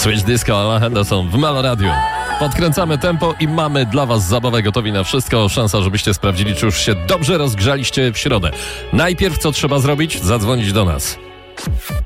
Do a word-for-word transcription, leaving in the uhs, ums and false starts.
Switch Disco, Alan Henderson w Melo Radio. Podkręcamy tempo i mamy dla was zabawę, gotowi na wszystko. Szansa, żebyście sprawdzili, czy już się dobrze rozgrzaliście w środę. Najpierw co trzeba zrobić? Zadzwonić do nas.